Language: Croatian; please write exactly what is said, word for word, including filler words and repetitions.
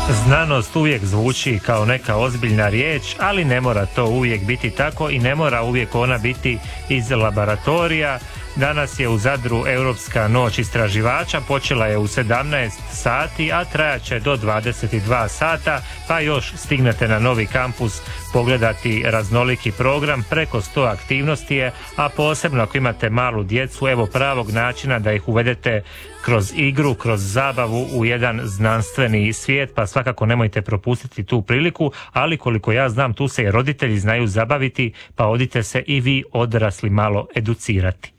Znanost uvijek zvuči kao neka ozbiljna riječ, ali ne mora to uvijek biti tako i ne mora uvijek ona biti iz laboratorija. Danas je u Zadru Europska noć istraživača, počela je u sedamnaest sati, a trajaće do dvadeset dva sata, pa još stignete na novi kampus pogledati raznoliki program, preko sto aktivnosti je, a posebno ako imate malu djecu, evo pravog načina da ih uvedete kroz igru, kroz zabavu u jedan znanstveni svijet, pa svakako nemojte propustiti tu priliku, ali koliko ja znam tu se i roditelji znaju zabaviti, pa odite se i vi odrasli malo educirati.